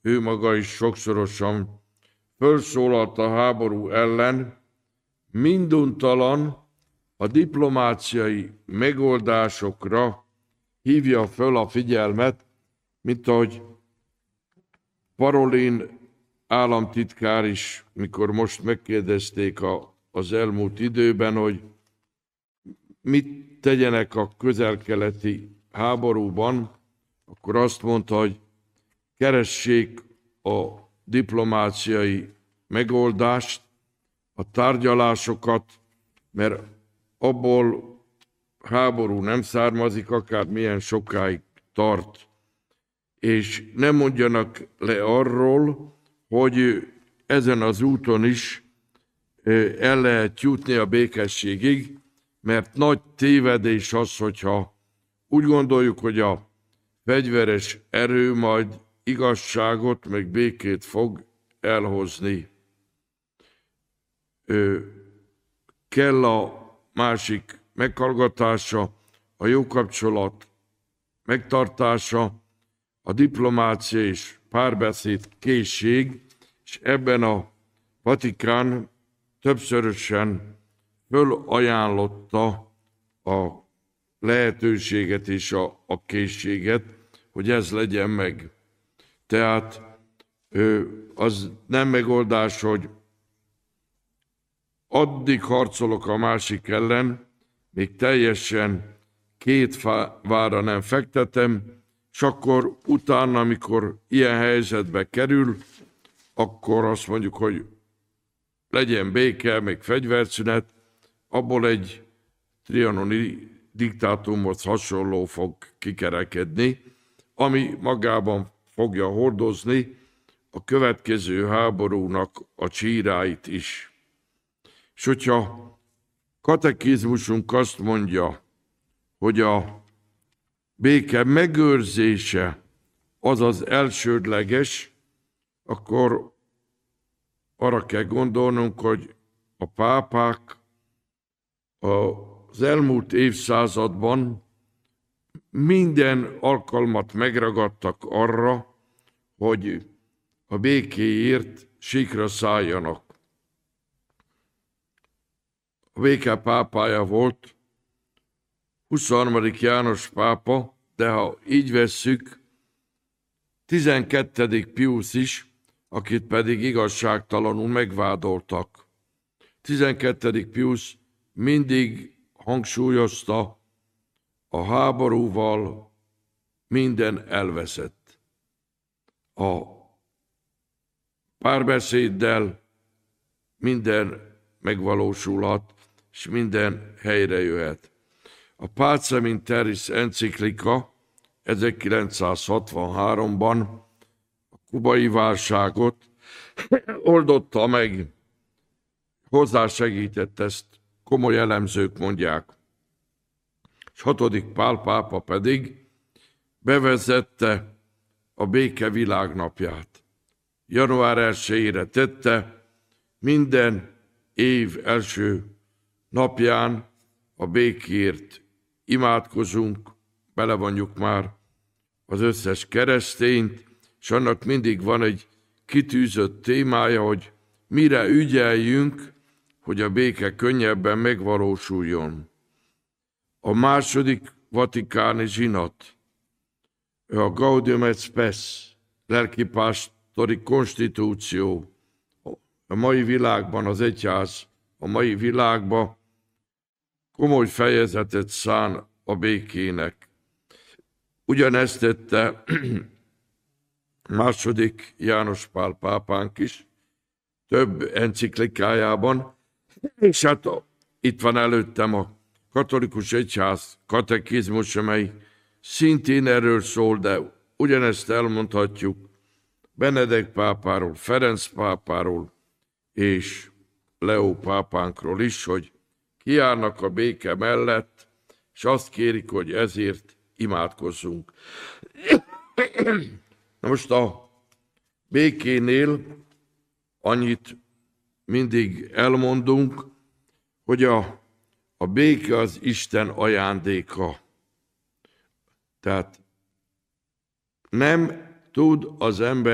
ő maga is sokszorosan felszólalt a háború ellen, minduntalan a diplomáciai megoldásokra hívja föl a figyelmet, mint ahogy Parolin államtitkár is, mikor most megkérdezték az elmúlt időben, hogy mit tegyenek a közel-keleti háborúban, akkor azt mondta, hogy keressék a diplomáciai megoldást, a tárgyalásokat, mert abból háború nem származik, akár milyen sokáig tart. És nem mondjanak le arról, hogy ezen az úton is el lehet jutni a békességig, mert nagy tévedés az, hogyha úgy gondoljuk, hogy a fegyveres erő majd igazságot, meg békét fog elhozni. Kell a másik meghallgatása, a jó kapcsolat megtartása, a diplomácia és párbeszéd készség, és ebben a Vatikán többszörösen fölajánlotta a lehetőséget és a készséget, hogy ez legyen meg. Tehát az nem megoldás, hogy addig harcolok a másik ellen, még teljesen két vára nem fektetem, és akkor utána, amikor ilyen helyzetbe kerül, akkor azt mondjuk, hogy legyen béke, meg fegyverszünet, abból egy trianoni diktátumhoz hasonló fog kikerekedni, ami magában fogja hordozni a következő háborúnak a csíráit is. És hogyha katekizmusunk azt mondja, hogy a béke megőrzése az az elsődleges, akkor arra kell gondolnunk, hogy a pápák az elmúlt évszázadban minden alkalmat megragadtak arra, hogy a békéért síkra szálljanak. A béke pápája volt 23. János pápa, de ha így vesszük, 12. Piusz is, akit pedig igazságtalanul megvádoltak. 12. Piusz mindig hangsúlyozta, a háborúval minden elveszett. A párbeszéddel minden megvalósulhat, és minden helyre jöhet. A Pacem in Terris enciklika 1963-ban a kubai válságot oldotta meg, hozzásegített, ezt komoly elemzők mondják. És 6. Pál pápa pedig bevezette a béke világnapját. Január 1-ére tette, minden év első napján a békért imádkozunk, belevonjuk már az összes keresztényt, és annak mindig van egy kitűzött témája, hogy mire ügyeljünk, hogy a béke könnyebben megvalósuljon. A második vatikáni zsinat, a Gaudium et Spes, lelkipásztori konstitúció, a mai világban az egyház, a mai világban komoly fejezetet szán a békének. Ugyanezt tette második János Pál pápánk is, több enciklikájában, és hát itt van előttem a katolikus egyház katekizmus, amely szintén erről szól, de ugyanezt elmondhatjuk Benedek pápáról, Ferenc pápáról és Leó pápánkról is, hogy kiállnak a béke mellett, és azt kérik, hogy ezért imádkozzunk. Na most a békénél annyit mindig elmondunk, hogy a béke az Isten ajándéka. Tehát nem tud az ember